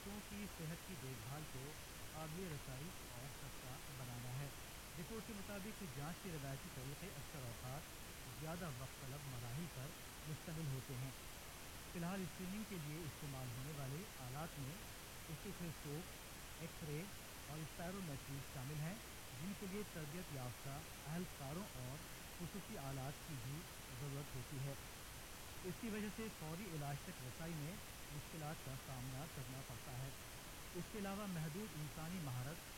बच्चों की सेहत की देखभाल को काबिल रसाई और सस्ता बनाना है। रिपोर्ट के मुताबिक जांच के रवायती तरीके अक्सर औकात ज़्यादा वक्त तलब मराहिल पर मुश्तमिल होते हैं। फिलहाल स्क्रीनिंग के लिए इस्तेमाल होने वाले आलात में स्टेथोस्कोप, एक्सरे और स्पायरोमेट्री शामिल हैं, जिनके लिए तरबियत याफ्ता अहलकारों और खसूसी आलात की भी ज़रूरत होती है। इसकी वजह से फौरी इलाज तक रसाई में मुश्किलात का सामना करना पड़ता है। इसके अलावा महदूद इंसानी महारत